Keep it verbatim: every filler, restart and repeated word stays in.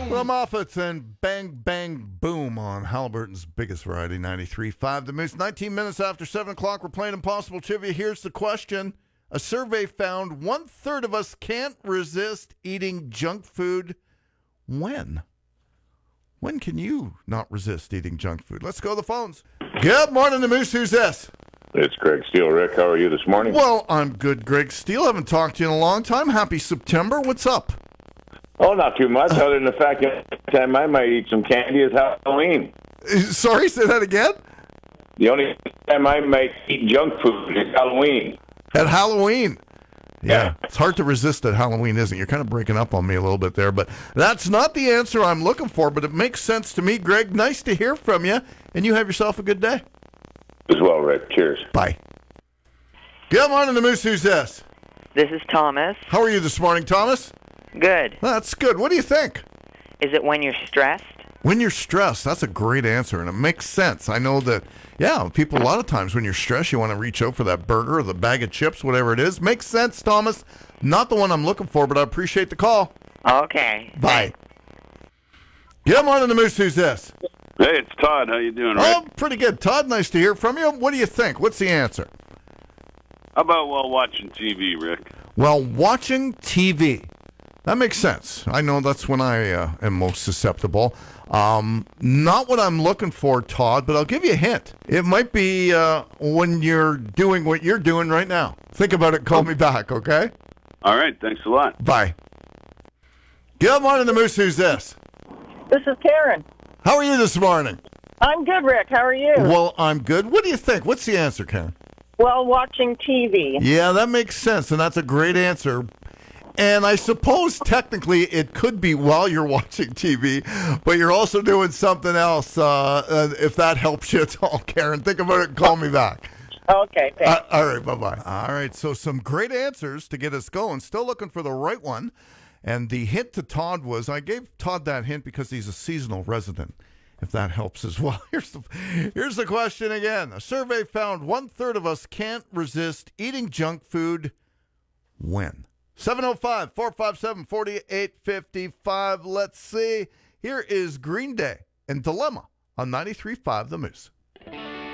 The Moffats and Bang Bang Boom on Halliburton's biggest variety, ninety-three point five The Moose. nineteen minutes after seven o'clock, we're playing Impossible Trivia. Here's the question. A survey found one-third of us can't resist eating junk food. When? When can you not resist eating junk food? Let's go to the phones. Good morning, The Moose. Who's this? It's Greg Steele. Rick, how are you this morning? Well, I'm good, Greg Steele. Haven't talked to you in a long time. Happy September. What's up? Oh, not too much, other than the fact that the time I might eat some candy is Halloween. Sorry, say that again? The only time I might eat junk food is Halloween. At Halloween. Yeah, Yeah. it's hard to resist at Halloween, isn't it? You're kind of breaking up on me a little bit there, but that's not the answer I'm looking for, but it makes sense to me. Greg, nice to hear from you, and you have yourself a good day. As well, Rick. Cheers. Bye. Good morning, The Moose. Who's this? This is Thomas. How are you this morning, Thomas? Good. That's good. What do you think? Is it when you're stressed? When you're stressed, that's a great answer, and it makes sense. I know that, yeah, people, a lot of times when you're stressed, you want to reach out for that burger or the bag of chips, whatever it is. Makes sense, Thomas. Not the one I'm looking for, but I appreciate the call. Okay. Bye. Good morning, The Moose. Who's this? Hey, it's Todd. How you doing, Rick? Oh, pretty good. Todd, nice to hear from you. What do you think? What's the answer? How about while watching T V, Rick? Well, watching T V. That makes sense. I know that's when I uh, am most susceptible. Um, not what I'm looking for, Todd, but I'll give you a hint. It might be uh, when you're doing what you're doing right now. Think about it. Call me back, okay? All right, thanks a lot. Bye. Good morning, The Moose. Who's this? This is Karen. How are you this morning? I'm good, Rick. How are you? Well, I'm good. What do you think? What's the answer, Karen? Well, watching T V. Yeah, that makes sense, and that's a great answer. And I suppose technically it could be while you're watching T V, but you're also doing something else, uh, uh, if that helps you at all, Karen. Think about it and call me back. Okay, thanks. Uh, all right, bye-bye. All right, so some great answers to get us going. Still looking for the right one. And the hint to Todd was, I gave Todd that hint because he's a seasonal resident, if that helps as well. Here's the, here's the question again. A survey found one-third of us can't resist eating junk food. When? seven oh five, four five seven, four eight five five. Let's see. Here is Green Day and Dilemma on ninety-three point five The Moose.